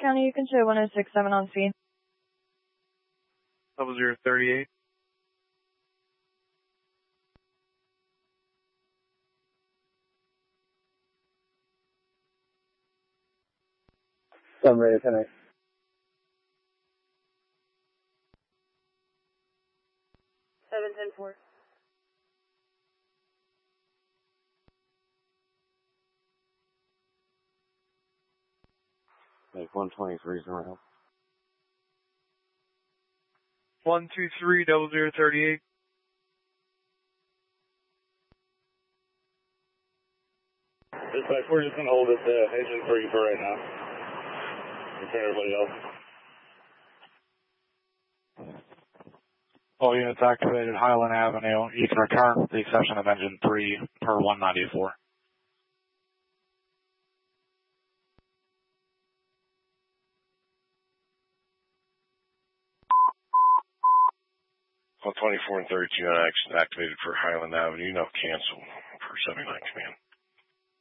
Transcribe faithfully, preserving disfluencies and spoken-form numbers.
County, you can show one oh six seven on speed. Double zero thirty-eight. I'm ready to connect. seven ten four. Make one twenty-three around. One two three double zero thirty-eight. Dispatch, we're just going to hold this uh, engine free for right now. For everybody else. All units activated Highland Avenue. You can return with the exception of engine three per one ninety-four. one twenty-four and thirty-two on action activated for Highland Avenue. No cancel for seventy-nine command.